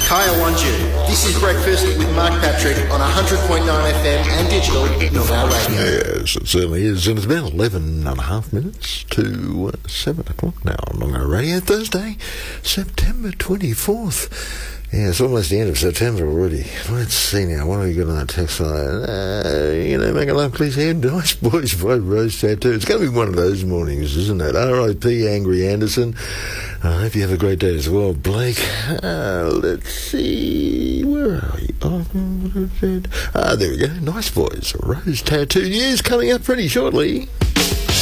Kaya Wanju. This is Breakfast with Mark Patrick on 100.9 FM and digital Noongar Radio. Yes, it certainly is. And it's about 11 and a half minutes to 7 o'clock now on Noongar Radio. Thursday, September 24th. Yeah, it's almost the end of September already. Let's see now. What have we got on that text line? Make a love, please. Here, nice boys by Rose Tattoo. It's going to be one of those mornings, isn't it? R.I.P. Angry Anderson. I hope you have a great day as well, Blake. Let's see. Where are you? There we go. Nice boys. Rose Tattoo news coming up pretty shortly.